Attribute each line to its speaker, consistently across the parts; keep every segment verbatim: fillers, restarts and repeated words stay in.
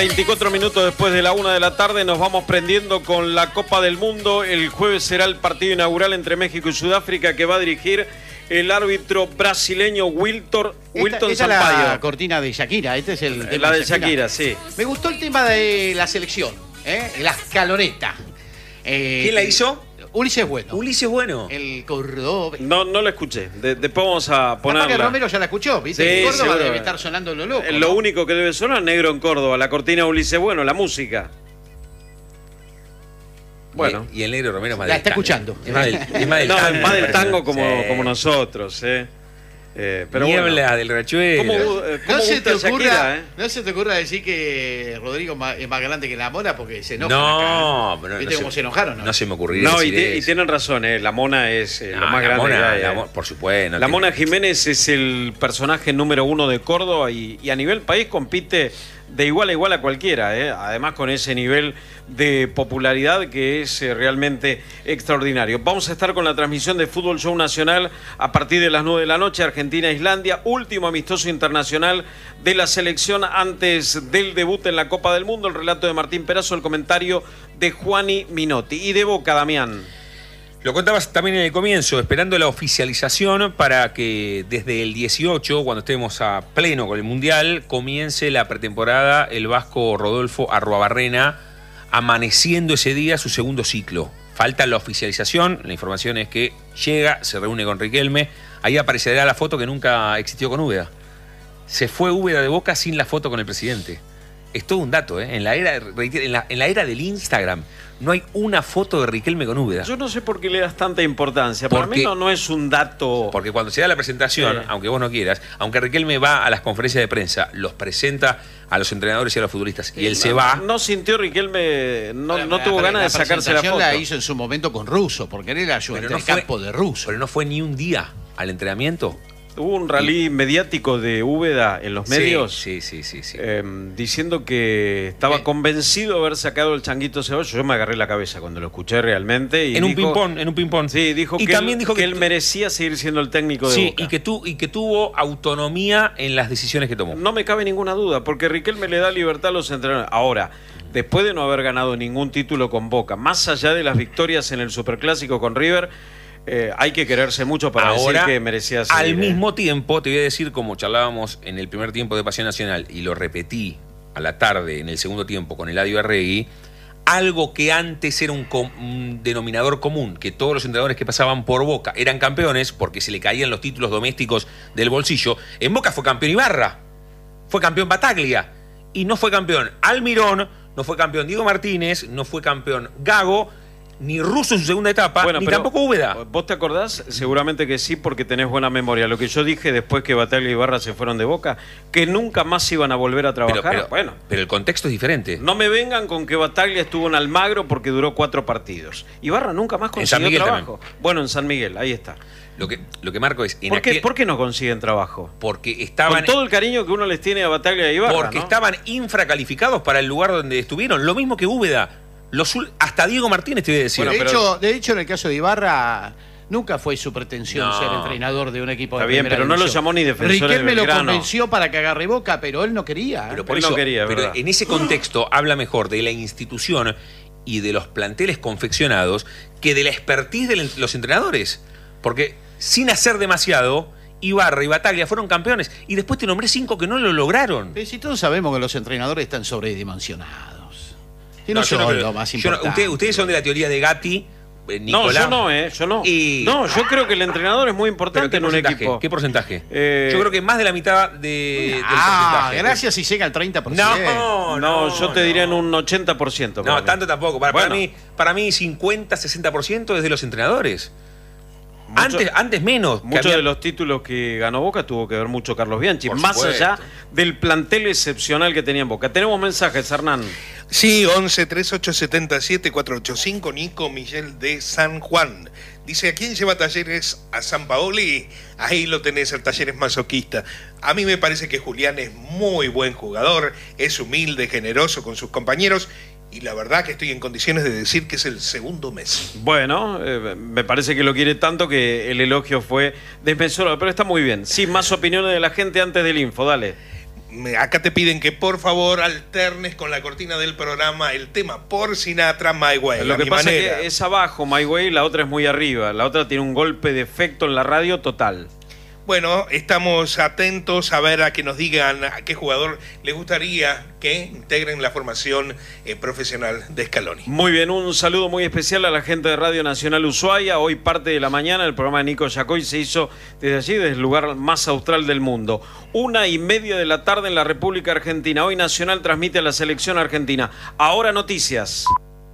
Speaker 1: veinticuatro minutos después de la una de la tarde nos vamos prendiendo con la Copa del Mundo. El jueves será el partido inaugural entre México y Sudáfrica que va a dirigir el árbitro brasileño Wilton, Wilton
Speaker 2: esta, esta
Speaker 1: Sampaio.
Speaker 2: es la cortina de Shakira, este es el tema
Speaker 1: La de
Speaker 2: de
Speaker 1: Shakira, sí.
Speaker 2: Me gustó el tema de la selección, ¿eh? La escaloneta. Eh,
Speaker 3: ¿Quién la hizo?
Speaker 2: Ulises Bueno.
Speaker 3: Ulises Bueno.
Speaker 2: El Córdoba.
Speaker 1: No, no la escuché. De, después vamos a ponerla.
Speaker 2: Capaz que Romero ya la escuchó, ¿viste?
Speaker 1: Sí,
Speaker 2: En Córdoba
Speaker 1: seguro.
Speaker 2: debe estar sonando lo loco.
Speaker 1: Lo
Speaker 2: ¿no?
Speaker 1: único que debe sonar negro en Córdoba, la cortina Ulises Bueno, la música. Bueno.
Speaker 3: Y, y el negro Romero es más
Speaker 2: La
Speaker 3: del
Speaker 2: está
Speaker 3: tango.
Speaker 2: escuchando.
Speaker 3: Es más del, es más del
Speaker 1: No,
Speaker 3: tango.
Speaker 1: es más del tango como,
Speaker 3: Sí.
Speaker 1: como nosotros, ¿eh? Eh, pero
Speaker 3: Niebla
Speaker 1: bueno.
Speaker 3: del Rachuelo.
Speaker 1: ¿Cómo, eh, cómo
Speaker 2: No se, te
Speaker 1: gusta
Speaker 2: ocurra,
Speaker 1: Shakira, eh?
Speaker 2: no se te ocurra decir que Rodrigo ma- es más grande que la Mona porque se enoja.
Speaker 3: No,
Speaker 2: acá.
Speaker 3: pero no,
Speaker 2: ¿Viste
Speaker 3: no
Speaker 2: cómo
Speaker 3: se,
Speaker 2: se enojaron? No,
Speaker 3: no se me ocurriría
Speaker 1: No, y,
Speaker 3: decir
Speaker 1: ti- y
Speaker 3: eso.
Speaker 1: tienen razón, ¿eh? La Mona es eh, lo
Speaker 3: No,
Speaker 1: más
Speaker 3: la
Speaker 1: grande
Speaker 3: Mona,
Speaker 1: que hay,
Speaker 3: la
Speaker 1: eh.
Speaker 3: Mo- por supuesto. no
Speaker 1: La
Speaker 3: tiene-
Speaker 1: Mona Jiménez es el personaje número uno de Córdoba y, y a nivel país compite de igual a igual a cualquiera, ¿eh? Además con ese nivel de popularidad que es eh, realmente extraordinario. Vamos a estar con la transmisión de Fútbol Show Nacional a partir de las nueve de la noche, Argentina-Islandia, último amistoso internacional de la selección antes del debut en la Copa del Mundo. El relato de Martín Perazo, el comentario de Juani Minotti. Y de Boca, Damián.
Speaker 3: Lo contabas también en el comienzo, esperando la oficialización para que desde el dieciocho, cuando estemos a pleno con el Mundial, comience la pretemporada el vasco Rodolfo Arruabarrena, amaneciendo ese día su segundo ciclo. Falta la oficialización, la información es que llega, se reúne con Riquelme, ahí aparecerá la foto que nunca existió con Úbeda. Se fue Úbeda de Boca sin la foto con el presidente. Es todo un dato, ¿eh? En la era, en la, en la era del Instagram no hay una foto de Riquelme con Úbeda.
Speaker 1: Yo no sé por qué le das tanta importancia. Para
Speaker 3: Porque-
Speaker 1: mí no, no es un dato.
Speaker 3: Porque cuando se da la presentación,
Speaker 1: Sí.
Speaker 3: aunque vos no quieras, aunque Riquelme va a las conferencias de prensa, los presenta a los entrenadores y a los futbolistas, y él se
Speaker 1: no,
Speaker 3: va.
Speaker 1: No sintió Riquelme, no,
Speaker 2: La-
Speaker 1: no
Speaker 2: la-
Speaker 1: tuvo
Speaker 2: la-
Speaker 1: ganas de sacarse la
Speaker 2: presentación
Speaker 1: foto.
Speaker 2: la hizo en su momento con Russo, porque él era ayudante
Speaker 3: no
Speaker 2: de
Speaker 3: fue-
Speaker 2: campo de Russo.
Speaker 3: Pero no fue ni un día al entrenamiento.
Speaker 1: Hubo un rally mediático de Úbeda en los medios.
Speaker 3: Sí, sí, sí, sí. sí.
Speaker 1: eh, diciendo que estaba
Speaker 2: Eh.
Speaker 1: convencido de haber sacado el changuito Ceballos. Yo me agarré la cabeza cuando lo escuché realmente. Y
Speaker 3: en un
Speaker 1: dijo-
Speaker 3: ping-pong, en un ping-pong.
Speaker 1: Sí, dijo,
Speaker 3: y
Speaker 1: que,
Speaker 3: también
Speaker 1: él,
Speaker 3: dijo
Speaker 1: que,
Speaker 3: que,
Speaker 1: él merecía seguir siendo el técnico de
Speaker 3: sí,
Speaker 1: Boca.
Speaker 3: y que, tu, y que tuvo autonomía en las decisiones que tomó.
Speaker 1: No me cabe ninguna duda, porque Riquelme le da libertad a los entrenadores. Ahora, después de no haber ganado ningún título con Boca, más allá de las victorias en el Superclásico con River, eh, hay que quererse mucho para
Speaker 3: Ahora,
Speaker 1: decir que merecía seguir.
Speaker 3: al
Speaker 1: eh.
Speaker 3: mismo tiempo, te voy a decir, como charlábamos en el primer tiempo de Pasión Nacional, y lo repetí a la tarde en el segundo tiempo con Eladio Arregui, algo que antes era un, com- un denominador común, que todos los entrenadores que pasaban por Boca eran campeones porque se le caían los títulos domésticos del bolsillo. En Boca fue campeón Ibarra, fue campeón Bataglia, y no fue campeón Almirón, no fue campeón Diego Martínez, no fue campeón Gago, ni Russo en su segunda etapa,
Speaker 1: Bueno,
Speaker 3: ni
Speaker 1: pero,
Speaker 3: tampoco Úbeda.
Speaker 1: ¿Vos te acordás? Seguramente que sí, porque tenés buena memoria. Lo que yo dije después que Bataglia y Ibarra se fueron de Boca, que nunca más iban a volver a trabajar.
Speaker 3: Pero, pero-
Speaker 1: bueno,
Speaker 3: pero el contexto es diferente.
Speaker 1: no me vengan con que Bataglia estuvo en Almagro porque duró cuatro partidos. Ibarra nunca más
Speaker 3: En San
Speaker 1: consiguió
Speaker 3: Miguel
Speaker 1: trabajo. Bueno, en San Miguel, ahí está.
Speaker 3: Lo que, lo que marco es... En
Speaker 1: ¿Por qué,
Speaker 3: aquel-
Speaker 1: ¿Por qué no consiguen trabajo?
Speaker 3: Porque
Speaker 1: Con
Speaker 3: estaban,
Speaker 1: todo el cariño que uno les tiene a Bataglia y Ibarra,
Speaker 3: porque
Speaker 1: ¿no?
Speaker 3: estaban infracalificados para el lugar donde estuvieron. Lo mismo que Úbeda. Los, ul- hasta Diego Martínez te voy a decir.
Speaker 1: Bueno,
Speaker 2: de,
Speaker 1: pero-
Speaker 2: hecho, de hecho, en el caso de Ibarra, nunca fue su pretensión
Speaker 3: No.
Speaker 2: ser entrenador de un equipo
Speaker 1: Está
Speaker 2: de
Speaker 1: bien,
Speaker 2: primera
Speaker 1: pero no lo
Speaker 2: división.
Speaker 1: llamó ni defensor de
Speaker 2: Riquelme lo
Speaker 1: Belgrano.
Speaker 2: convenció para que agarre Boca, pero él no quería. ¿eh?
Speaker 3: Pero por
Speaker 1: Él
Speaker 3: eso,
Speaker 1: no quería,
Speaker 3: pero
Speaker 1: ¿verdad?
Speaker 3: en ese contexto habla mejor de la institución y de los planteles confeccionados que de la expertise de los entrenadores. Porque sin hacer demasiado, Ibarra y Bataglia fueron campeones. Y después te nombré cinco que no lo lograron.
Speaker 2: Pero si todos sabemos que los entrenadores están sobredimensionados. Y no,
Speaker 3: No, yo
Speaker 2: son
Speaker 3: no creo.
Speaker 2: lo más
Speaker 3: Yo no-
Speaker 2: importante.
Speaker 3: ustedes, ustedes son de la teoría de Gatti, eh,
Speaker 1: No,
Speaker 3: Nicolás.
Speaker 1: yo no, ¿eh? Yo no.
Speaker 3: Y-
Speaker 1: No, yo creo que el entrenador es muy
Speaker 3: ¿Pero
Speaker 1: importante
Speaker 3: qué
Speaker 1: en un
Speaker 3: porcentaje?
Speaker 1: equipo.
Speaker 3: ¿Qué porcentaje?
Speaker 1: Eh,
Speaker 3: Yo creo que más de la mitad de, del
Speaker 2: Ah,
Speaker 3: porcentaje.
Speaker 2: gracias si llega al treinta por ciento.
Speaker 3: No,
Speaker 1: No,
Speaker 3: no,
Speaker 1: yo te
Speaker 3: no.
Speaker 1: diría en un ochenta por ciento. para
Speaker 3: No,
Speaker 1: mí.
Speaker 3: tanto tampoco. Para, para
Speaker 1: Bueno.
Speaker 3: mí, para mí cincuenta, sesenta por ciento es de los entrenadores.
Speaker 1: Mucho-
Speaker 3: antes, antes menos. que
Speaker 1: Muchos
Speaker 3: había-
Speaker 1: de los títulos que ganó Boca tuvo que ver mucho Carlos Bianchi,
Speaker 3: Por
Speaker 1: más
Speaker 3: supuesto.
Speaker 1: allá del plantel excepcional que tenía en Boca. Tenemos mensajes, Hernán.
Speaker 4: Sí, once treinta y ocho setenta y siete cuatrocientos ochenta y cinco, Nico Miguel de San Juan. Dice, ¿a quién lleva Talleres? A San Paoli. Ahí lo tenés, el Talleres masoquista. A mí me parece que Julián es muy buen jugador, es humilde, generoso con sus compañeros, y la verdad que estoy en condiciones de decir que es el segundo Messi.
Speaker 1: Bueno, eh, me parece que lo quiere tanto que el elogio fue desmesurado, pero está muy bien. Sí, más opiniones de la gente antes del info, dale.
Speaker 4: acá te piden que por favor alternes con la cortina del programa el tema por Sinatra, My Way.
Speaker 1: Lo que pasa
Speaker 4: manera.
Speaker 1: es que es abajo My Way, la otra es muy arriba. La otra tiene un golpe de efecto en la radio total.
Speaker 4: Bueno, estamos atentos a ver a que nos digan a qué jugador les gustaría que integren la formación eh, profesional de Scaloni.
Speaker 1: Muy bien, un saludo muy especial a la gente de Radio Nacional Ushuaia. Hoy parte de la mañana el programa de Nico Yacoy se hizo desde allí, desde el lugar más austral del mundo. Una y media de la tarde en la República Argentina. Hoy Nacional transmite a la selección argentina. Ahora noticias.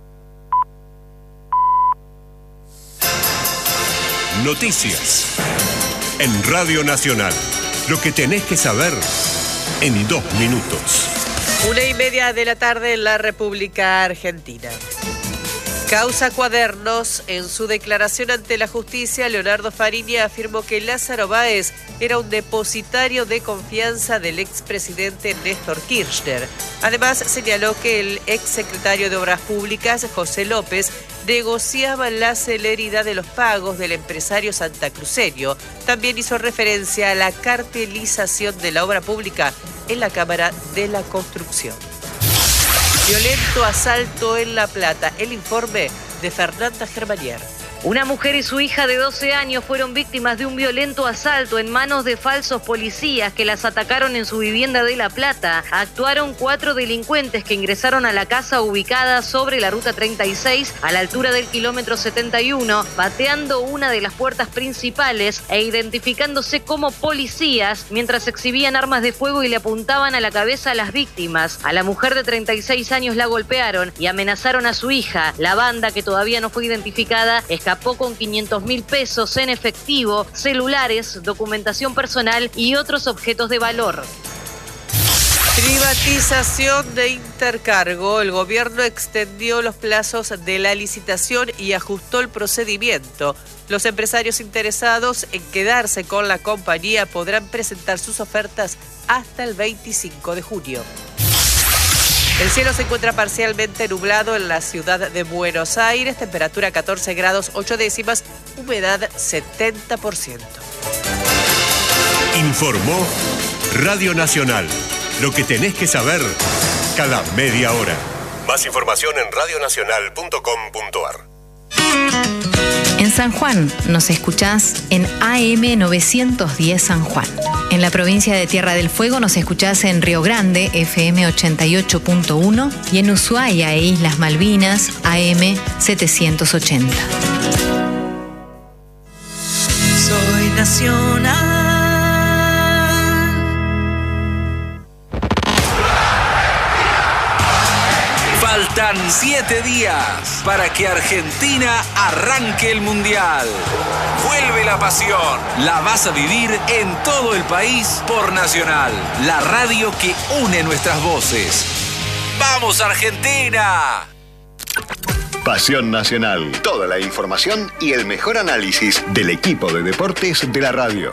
Speaker 5: Noticias. En Radio Nacional, lo que tenés que saber en dos minutos.
Speaker 6: Una y media de la tarde en la República Argentina. Causa Cuadernos. En su declaración ante la justicia, Leonardo Fariña afirmó que Lázaro Báez era un depositario de confianza del expresidente Néstor Kirchner. Además, señaló que el exsecretario de Obras Públicas, José López, negociaba la celeridad de los pagos del empresario santacruceño. También hizo referencia a la cartelización de la obra pública en la Cámara de la Construcción. Violento asalto en La Plata. El informe de Fernanda Germanier.
Speaker 7: Una mujer y su hija de doce años fueron víctimas de un violento asalto en manos de falsos policías que las atacaron en su vivienda de La Plata. Actuaron cuatro delincuentes que ingresaron a la casa ubicada sobre la ruta treinta y seis a la altura del kilómetro setenta y uno, pateando una de las puertas principales e identificándose como policías mientras exhibían armas de fuego y le apuntaban a la cabeza a las víctimas. A la mujer de treinta y seis años la golpearon y amenazaron a su hija. La banda, que todavía no fue identificada, escapó con quinientos mil pesos en efectivo, celulares, documentación personal y otros objetos de valor.
Speaker 6: Privatización de Intercargo. El gobierno extendió los plazos de la licitación y ajustó el procedimiento. Los empresarios interesados en quedarse con la compañía podrán presentar sus ofertas hasta el veinticinco de junio. El cielo se encuentra parcialmente nublado en la ciudad de Buenos Aires, temperatura catorce grados ocho décimas, humedad setenta por ciento.
Speaker 5: Informó Radio Nacional. Lo que tenés que saber cada media hora. Más información en radionacional punto com punto a r.
Speaker 8: En San Juan nos escuchás en A M novecientos diez San Juan. En la provincia de Tierra del Fuego nos escuchás en Río Grande, F M ochenta y ocho punto uno, y en Ushuaia e Islas Malvinas, A M setecientos ochenta.
Speaker 9: Soy nacional.
Speaker 10: Faltan siete días para que Argentina arranque el Mundial. Vuelve la pasión. La vas a vivir en todo el país por Nacional, la radio que une nuestras voces. ¡Vamos, Argentina!
Speaker 11: Pasión Nacional. Toda la información y el mejor análisis del equipo de deportes de la radio.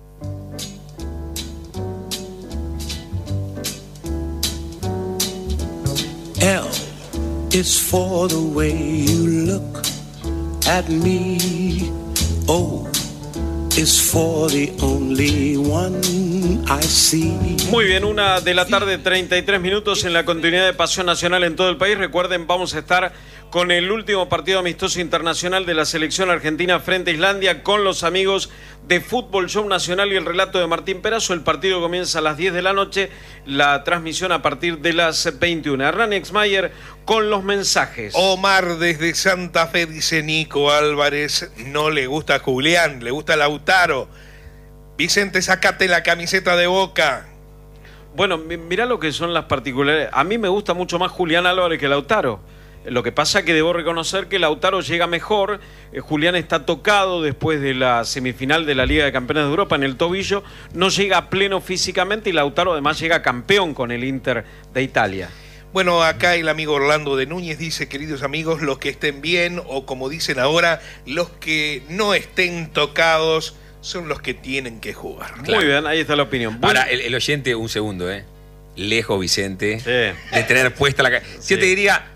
Speaker 12: L is for the way you look at me. O is for the only one I see.
Speaker 1: Muy bien, una de la tarde, treinta y tres minutos en la continuidad de Pasión Nacional en todo el país. Recuerden, vamos a estar con el último partido amistoso internacional de la selección argentina frente a Islandia con los amigos de Fútbol Show Nacional y el relato de Martín Perazo. El partido comienza a las diez de la noche, la transmisión a partir de las veintiuna. Hernán Exmayer con los mensajes.
Speaker 4: Omar desde Santa Fe dice: Nico Álvarez no le gusta a Julián, le gusta a Lautaro. Vicente, sacate la camiseta de Boca.
Speaker 1: Bueno, mirá lo que son las particularidades. A mí me gusta mucho más Julián Álvarez que Lautaro. Lo que pasa es que debo reconocer que Lautaro llega mejor. eh, Julián está tocado después de la semifinal de la Liga de Campeones de Europa en el tobillo, no llega a pleno físicamente y Lautaro además llega campeón con el Inter de Italia.
Speaker 4: Bueno, acá el amigo Orlando de Núñez dice: queridos amigos, los que estén bien o como dicen ahora, los que no estén tocados son los que tienen que jugar.
Speaker 1: Claro. Muy bien, ahí está la opinión.
Speaker 3: Bueno, ahora, el, el oyente, un segundo, ¿eh? Lejos, Vicente,
Speaker 1: sí.
Speaker 3: de tener puesta la... Yo sí. te diría,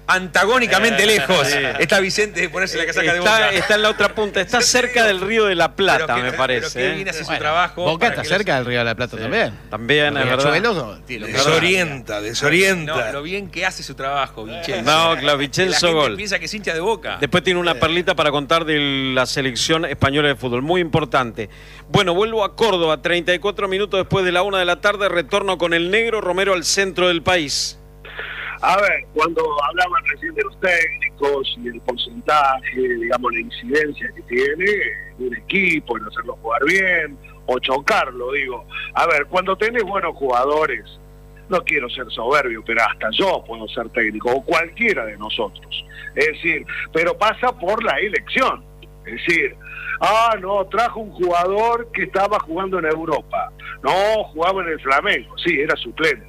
Speaker 3: antagónicamente
Speaker 1: Eh,
Speaker 3: lejos.
Speaker 1: sí.
Speaker 3: Está Vicente de ponerse la casaca de
Speaker 1: Está,
Speaker 3: Boca.
Speaker 1: está en la otra punta, está cerca del Río de la Plata,
Speaker 3: Pero que-
Speaker 1: me
Speaker 3: pero
Speaker 1: parece.
Speaker 3: que
Speaker 1: ¿eh?
Speaker 3: bien hace su
Speaker 2: Bueno,
Speaker 3: trabajo.
Speaker 2: Boca
Speaker 3: para
Speaker 2: está
Speaker 3: que
Speaker 2: cerca del Río de la Plata también.
Speaker 1: También, es verdad.
Speaker 2: Riachuelo, tiene-
Speaker 4: Desorienta, desorienta.
Speaker 3: No, lo bien que hace su trabajo, Vincenzo.
Speaker 1: No, claro,
Speaker 3: La
Speaker 1: Vincenzo
Speaker 3: gente
Speaker 1: Gol.
Speaker 3: piensa que es hincha de Boca.
Speaker 1: Después tiene una perlita para contar de la selección española de fútbol, muy importante. Bueno, vuelvo a Córdoba, treinta y cuatro minutos después de la una de la tarde, retorno con el negro Romero al centro del país.
Speaker 13: A ver, cuando hablaban recién de los técnicos y el porcentaje, digamos, la incidencia que tiene un equipo en hacerlo jugar bien o chocarlo, digo. A ver, cuando tenés buenos jugadores, no quiero ser soberbio, pero hasta yo puedo ser técnico, o cualquiera de nosotros. Es decir, pero pasa por la elección. Es decir, ah, no, trajo un jugador que estaba jugando en Europa. No, jugaba en el Flamengo, sí, era suplente.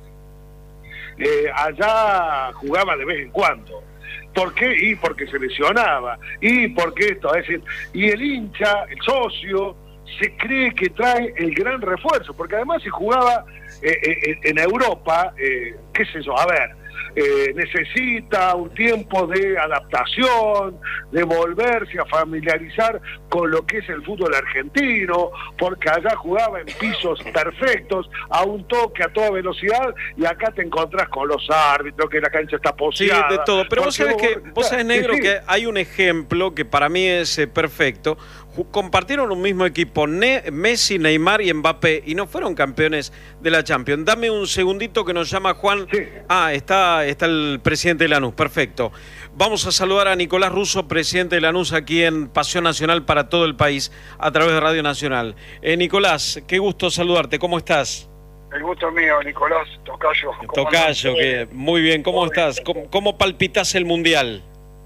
Speaker 13: Eh, allá jugaba de vez en cuando. ¿Por qué? Y porque se lesionaba. Y porque esto, es decir, y el hincha, el socio, se cree que trae el gran refuerzo, porque además si jugaba eh, eh, en Europa, eh, qué sé yo, a ver, eh, necesita un tiempo de adaptación, de volverse a familiarizar con lo que es el fútbol argentino, porque allá jugaba en pisos perfectos, a un toque, a toda velocidad, y acá te encontrás con los árbitros, que la cancha está
Speaker 1: Sí,
Speaker 13: poseada.
Speaker 1: de todo. Pero vos sabés
Speaker 13: porque
Speaker 1: que, vos sabés, negro,
Speaker 13: sí, sí.
Speaker 1: que hay un ejemplo que para mí es eh, perfecto. Ju- Compartieron un mismo equipo, Ne- Messi, Neymar y Mbappé, y no fueron campeones de la Champions. Dame un segundito que nos llama Juan.
Speaker 13: Sí.
Speaker 1: Ah, está, está el presidente de Lanús, perfecto. Vamos a saludar a Nicolás Russo, presidente de Lanús, aquí en Pasión Nacional para todo el país, a través de Radio Nacional. Eh, Nicolás, qué gusto saludarte, ¿cómo estás?
Speaker 14: El gusto es mío, Nicolás Tocayo. ¿Cómo
Speaker 1: Tocayo,
Speaker 14: andás?
Speaker 1: que muy bien, ¿cómo
Speaker 14: Muy
Speaker 1: estás?
Speaker 14: bien.
Speaker 1: ¿Cómo, cómo palpitás el Mundial?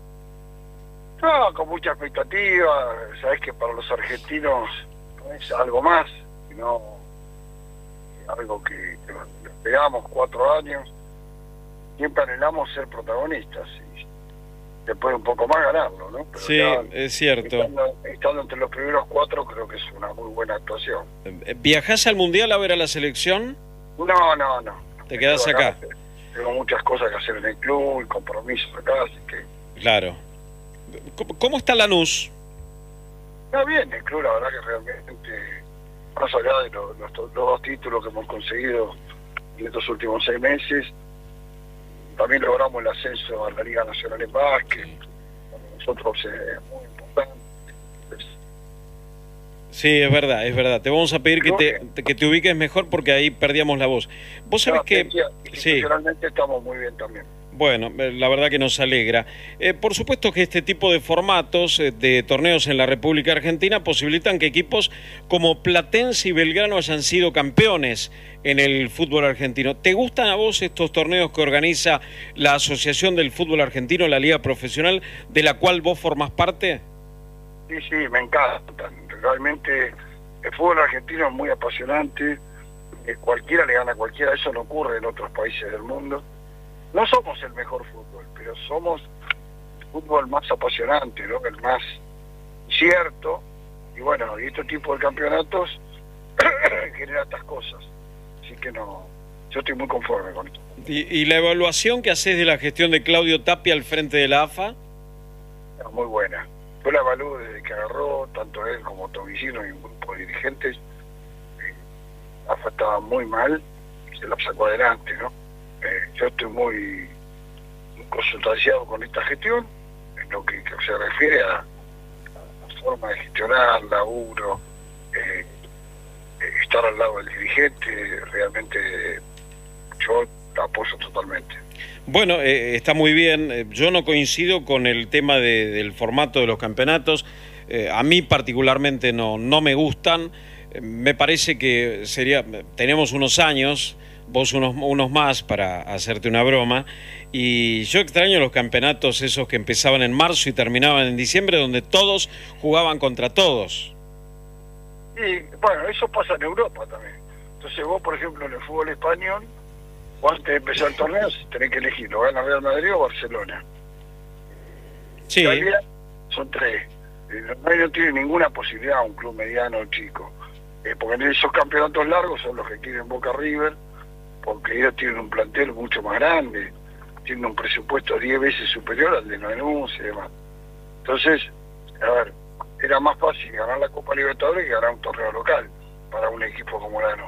Speaker 14: No, con mucha expectativa. Sabés que para los argentinos no es algo más, sino algo que, que lo esperamos cuatro años. Siempre anhelamos ser protagonistas y después un poco más ganarlo, ¿no? Pero
Speaker 1: Sí,
Speaker 14: ya
Speaker 1: es cierto.
Speaker 14: Estando, estando entre los primeros cuatro creo que es una muy buena actuación.
Speaker 1: ¿Viajás al Mundial a ver a la selección?
Speaker 14: No, no, no.
Speaker 1: ¿Te quedás
Speaker 14: Tengo
Speaker 1: acá?
Speaker 14: Tengo muchas cosas que hacer en el club y compromisos acá, así que...
Speaker 1: Claro. ¿Cómo, cómo está Lanús?
Speaker 14: Está bien, el club, la verdad que realmente, más allá de los, los, los dos títulos que hemos conseguido en estos últimos seis meses, también logramos el ascenso a la Liga Nacional en Básquet, para nosotros es muy importante. Pues,
Speaker 1: Sí, es verdad, es verdad. Te vamos a pedir que
Speaker 14: Creo
Speaker 1: te, te- que te ubiques mejor porque ahí perdíamos la voz. Vos sabés
Speaker 14: no,
Speaker 1: que...
Speaker 14: decía,
Speaker 1: Sí,
Speaker 14: institucionalmente estamos muy bien también.
Speaker 1: bueno, eh, la verdad que nos alegra. Eh, por supuesto que este tipo de formatos eh, de torneos en la República Argentina posibilitan que equipos como Platense y Belgrano hayan sido campeones en el fútbol argentino. ¿Te gustan a vos estos torneos que organiza la Asociación del Fútbol Argentino, la Liga Profesional, de la cual vos formás parte?
Speaker 14: Sí, sí, me encantan. Realmente el fútbol argentino es muy apasionante. Eh, cualquiera le gana a cualquiera. Eso no ocurre en otros países del mundo. No somos el mejor fútbol, pero somos el fútbol más apasionante, ¿no? El más cierto. Y bueno, y este tipo de campeonatos genera estas cosas. Así que no, yo estoy muy conforme con esto.
Speaker 1: ¿Y, y la evaluación que haces de la gestión de Claudio Tapia al frente de la A F A?
Speaker 14: Es muy buena. Yo la evalúo desde que agarró, tanto él como Tobicino y un grupo de dirigentes. Eh, A F A estaba muy mal y se la sacó adelante, ¿no? Eh, yo estoy muy, muy consustanciado con esta gestión, en lo que, que se refiere a, a la forma de gestionar, laburo, eh, eh, estar al lado del dirigente, realmente eh, yo la apoyo totalmente.
Speaker 1: Bueno, eh, está muy bien. Eh, Yo no coincido con el tema de- del formato de los campeonatos. Eh, a mí particularmente no, no me gustan. Eh, me parece que sería... Tenemos unos años, vos unos, unos más para hacerte una broma, y yo extraño los campeonatos esos que empezaban en marzo y terminaban en diciembre, donde todos jugaban contra todos.
Speaker 14: Y bueno, eso pasa en Europa también. Entonces vos, por ejemplo, en el fútbol español, vos antes de empezar el torneo tenés que elegir, ¿lo gana Real Madrid o Barcelona?
Speaker 1: Sí.
Speaker 14: Italia son tres. Eh, No, no tiene ninguna posibilidad un club mediano o chico. Eh, porque en esos campeonatos largos son los que quieren Boca River, porque ellos tienen un plantel mucho más grande. tiene un presupuesto diez veces superior al de Lanús y demás. Entonces, a ver, era más fácil ganar la Copa Libertadores que ganar un torneo local para un equipo como Lanús.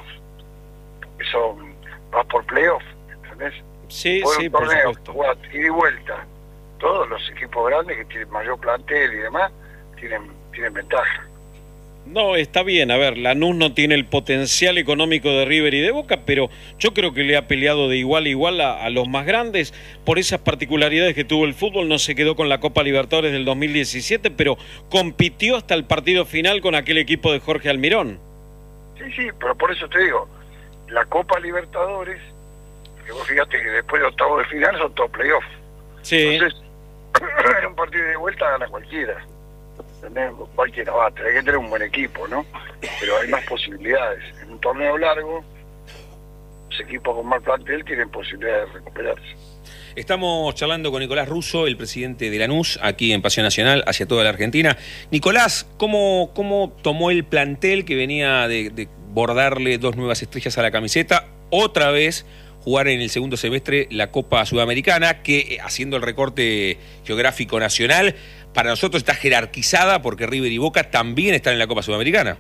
Speaker 14: Eso va por playoff, ¿entendés?
Speaker 1: Sí,
Speaker 14: por
Speaker 1: sí,
Speaker 14: un torneo,
Speaker 1: por supuesto.
Speaker 14: jugás ida y vuelta. Todos los equipos grandes que tienen mayor plantel y demás tienen, tienen ventaja.
Speaker 1: No, está bien, a ver, Lanús no tiene el potencial económico de River y de Boca, pero yo creo que le ha peleado de igual a igual a, a los más grandes. Por esas particularidades que tuvo el fútbol, no se quedó con la Copa Libertadores del dos mil diecisiete, pero compitió hasta el partido final con aquel equipo de Jorge Almirón.
Speaker 14: Sí, sí, pero por eso te digo, la Copa Libertadores, que vos fíjate que después de octavos de final son todos playoffs.
Speaker 1: Sí.
Speaker 14: Entonces, en un partido de vuelta gana cualquiera. ¿Entendés? Cualquiera va, tenés que tener un buen equipo, ¿no? Pero hay más posibilidades. En un torneo largo, los equipos con más plantel tienen posibilidades de recuperarse.
Speaker 3: Estamos charlando con Nicolás Russo, el presidente de Lanús, aquí en Pasión Nacional, hacia toda la Argentina. Nicolás, ¿cómo, cómo tomó el plantel que venía de, de bordarle dos nuevas estrellas a la camiseta? Otra vez jugar en el segundo semestre la Copa Sudamericana, que haciendo el recorte geográfico nacional, para nosotros está jerarquizada porque River y Boca también están en la Copa Sudamericana.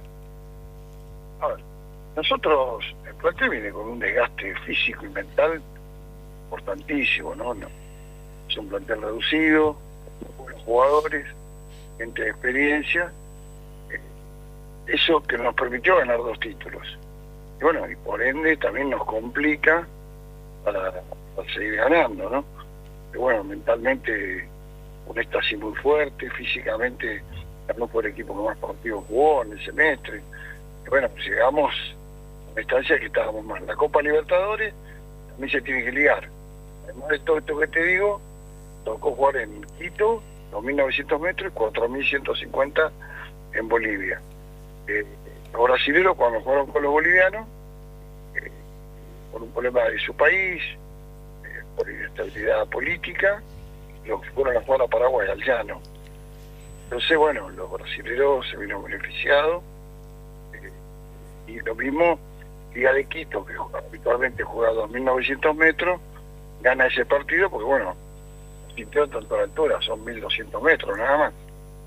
Speaker 14: A ver, nosotros, el plantel viene con un desgaste físico y mental importantísimo, ¿no? no es un plantel reducido, buenos jugadores, gente de experiencia, eh, eso que nos permitió ganar dos títulos. Y bueno, y por ende también nos complica para, para seguir ganando, ¿no? Pero bueno, mentalmente un éxtasis muy fuerte, físicamente ganó por el equipo que más partidos jugó en el semestre. Y bueno, pues llegamos a una instancia que estábamos mal. La Copa Libertadores también se tiene que ligar. Además de todo esto que te digo, tocó jugar en Quito, dos mil novecientos metros, y cuatro mil ciento cincuenta en Bolivia. Eh, los brasileños, cuando jugaron con los bolivianos, eh, por un problema de su país, eh, por inestabilidad política, los que fueron a jugar a Paraguay, al llano. Entonces, bueno, los brasileños se vieron beneficiados, eh, y lo mismo, Liga de Quito, que habitualmente juega a dos mil novecientos metros, gana ese partido porque, bueno, sintió tanto la altura, son mil doscientos metros nada más.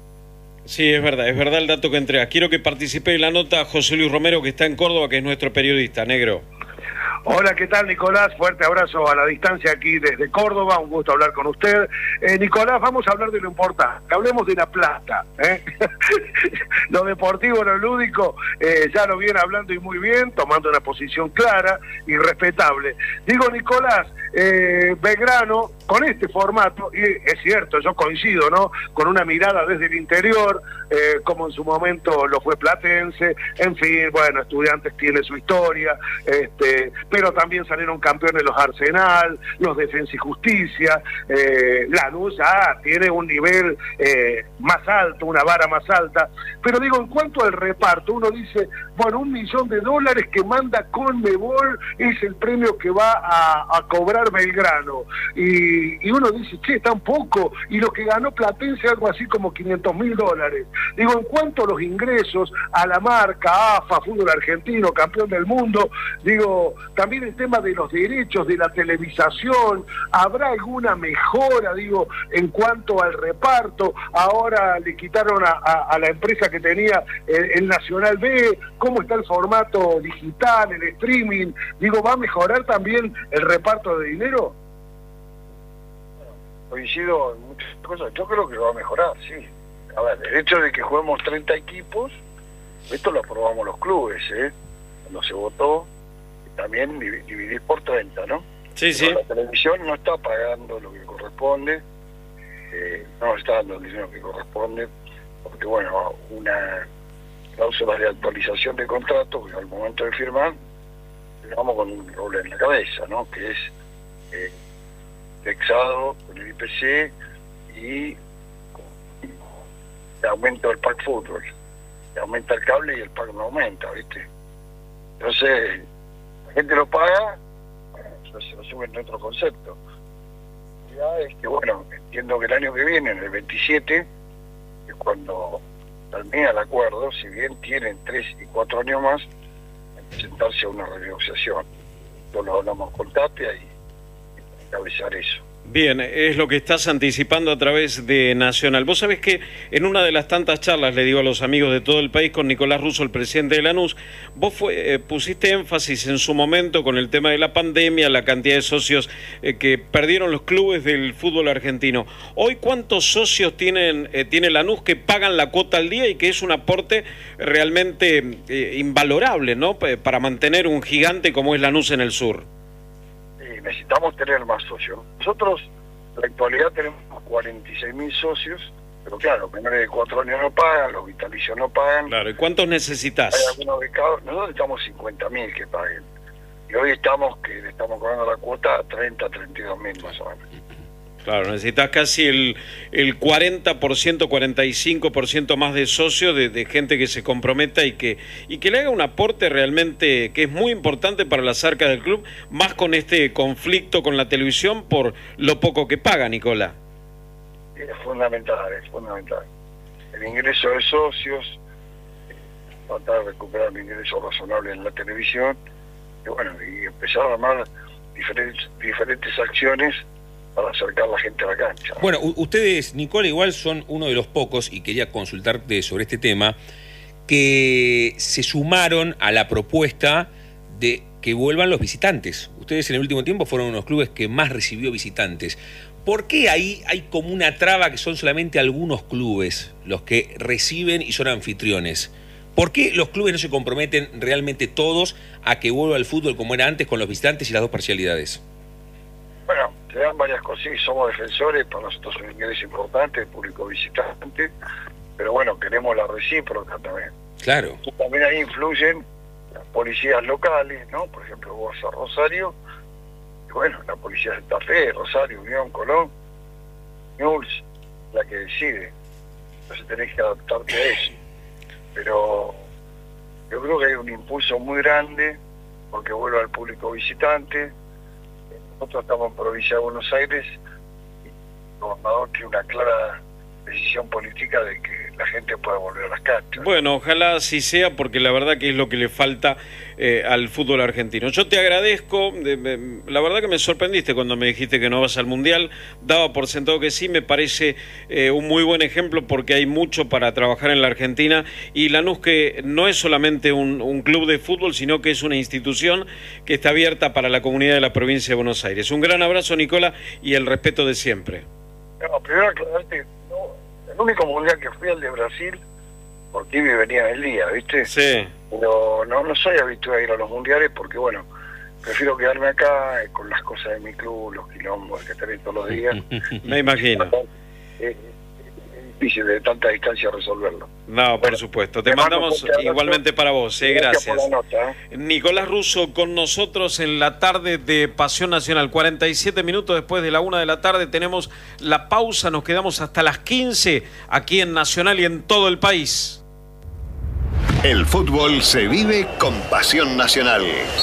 Speaker 1: Sí, es verdad, es verdad el dato que entregas. Quiero que participe en la nota José Luis Romero, que está en Córdoba, que es nuestro periodista, negro.
Speaker 13: Hola, ¿qué tal, Nicolás? Fuerte abrazo a la distancia aquí desde Córdoba, un gusto hablar con usted. Eh, Nicolás, vamos a hablar de lo importante, hablemos de la plata. ¿eh? Lo deportivo, lo lúdico, eh, ya lo viene hablando y muy bien, tomando una posición clara y respetable. Digo, Nicolás, eh, Belgrano, con este formato, y es cierto, yo coincido, ¿no? Con una mirada desde el interior, eh, como en su momento lo fue Platense, en fin, bueno, Estudiantes tiene su historia, este, pero también salieron campeones los Arsenal, los Defensa y Justicia, eh, Lanús ya tiene un nivel eh, más alto, una vara más alta, pero digo, en cuanto al reparto, uno dice, bueno, un millón de dólares que manda Conmebol es el premio que va a, a cobrar Belgrano, y y uno dice, che, tan poco, y lo que ganó Platense algo así como quinientos mil dólares. Digo, en cuanto a los ingresos, a la marca, A F A, Fútbol Argentino, campeón del mundo, digo, también el tema de los derechos, de la televisación, ¿habrá alguna mejora, digo, en cuanto al reparto? Ahora le quitaron a, a, a la empresa que tenía el, el Nacional B, ¿cómo está el formato digital, el streaming? Digo, ¿va a mejorar también el reparto de dinero?
Speaker 14: Coincido en muchas cosas, yo creo que va a mejorar, sí. A ver, el hecho de que juguemos treinta equipos, esto lo aprobamos los clubes, ¿eh? Cuando se votó, también dividir por treinta, ¿no?
Speaker 1: Sí, sí.
Speaker 14: Pero la televisión no está pagando lo que corresponde, eh, no está dando el dinero que corresponde, porque, bueno, una cláusula de actualización de contrato, que al momento de firmar, vamos con un roble en la cabeza, ¿no? Que es eh, indexado con el I P C y el aumento del pack fútbol, que aumenta el cable y el pack no aumenta, ¿viste? Entonces, la gente lo paga, bueno, se lo sube en otro concepto. La es que, bueno, entiendo que el año que viene, en el veintisiete, es cuando termina el acuerdo, si bien tienen tres y cuatro años más, en presentarse a una renegociación. Esto lo hablamos con Tapia y encabezar eso.
Speaker 1: Bien, es lo que estás anticipando a través de Nacional. Vos sabés que en una de las tantas charlas, le digo a los amigos de todo el país, con Nicolás Russo, el presidente de Lanús, vos fue, eh, pusiste énfasis en su momento con el tema de la pandemia, la cantidad de socios eh, que perdieron los clubes del fútbol argentino. Hoy, ¿cuántos socios tienen eh, tiene Lanús que pagan la cuota al día y que es un aporte realmente eh, invalorable, ¿no? Para mantener un gigante como es Lanús en el sur.
Speaker 14: Necesitamos tener más socios. Nosotros, en la actualidad, tenemos cuarenta y seis mil socios, pero claro, menores de cuatro años no pagan, los vitalicios no pagan.
Speaker 1: Claro, ¿y cuántos necesitas?
Speaker 14: Hay algunos becados, nosotros necesitamos cincuenta mil que paguen. Y hoy estamos, que le estamos cobrando la cuota a treinta, treinta y dos mil más o menos.
Speaker 1: Claro, necesitas casi el, el cuarenta por ciento, cuarenta y cinco por ciento más de socios, de, de gente que se comprometa y que y que le haga un aporte realmente que es muy importante para las arcas del club, más con este conflicto con la televisión por lo poco que paga, Nicolás.
Speaker 14: Es fundamental, es fundamental. El ingreso de socios, tratar de recuperar un ingreso razonable en la televisión, y bueno, y empezar a armar diferentes, diferentes acciones para acercar a la gente a la cancha.
Speaker 3: Bueno, ustedes, Nicola, igual son uno de los pocos, y quería consultarte sobre este tema, que se sumaron a la propuesta de que vuelvan los visitantes. Ustedes en el último tiempo fueron uno de los clubes que más recibió visitantes. ¿Por qué ahí hay como una traba que son solamente algunos clubes los que reciben y son anfitriones? ¿Por qué los clubes no se comprometen realmente todos a que vuelva el fútbol como era antes con los visitantes y las dos parcialidades?
Speaker 14: Bueno, te dan varias cosas, somos defensores, para nosotros es un ingreso importante, el público visitante, pero bueno, queremos la recíproca también.
Speaker 3: Claro.
Speaker 14: Y también ahí influyen las policías locales, ¿no? Por ejemplo, vos a Rosario, y bueno, la policía de Santa Fe, Rosario, Unión, Colón, Newell's, la que decide. Entonces tenés que adaptarte a eso. Pero yo creo que hay un impulso muy grande porque vuelve al público visitante. Nosotros estamos en provincia de Buenos Aires y el gobernador tiene una clara decisión política de que la gente pueda volver a las canchas.
Speaker 1: Bueno, ojalá así sea, porque la verdad que es lo que le falta eh, al fútbol argentino. Yo te agradezco, de, de, la verdad que me sorprendiste cuando me dijiste que no vas al Mundial, daba por sentado que sí, me parece eh, un muy buen ejemplo porque hay mucho para trabajar en la Argentina y Lanús que no es solamente un, un club de fútbol, sino que es una institución que está abierta para la comunidad de la provincia de Buenos Aires. Un gran abrazo, Nicola, y el respeto de siempre.
Speaker 14: No, primero aclararte, no, el único mundial que fui al de Brasil, porque Ibi venía el día, ¿viste?
Speaker 1: Sí.
Speaker 14: Pero no, no soy habituado a ir a los mundiales porque, bueno, prefiero quedarme acá eh, con las cosas de mi club, los quilombos que tenés todos los días.
Speaker 1: Me imagino.
Speaker 14: Es, es difícil de tanta distancia resolverlo.
Speaker 1: No, por supuesto. Te mandamos igualmente para vos, eh, gracias.
Speaker 14: Gracias por la nota, eh.
Speaker 1: Nicolás Russo con nosotros en la tarde de Pasión Nacional. cuarenta y siete minutos después de la una de la tarde tenemos la pausa. Nos quedamos hasta las quince aquí en Nacional y en todo el país.
Speaker 11: El fútbol se vive con Pasión Nacional.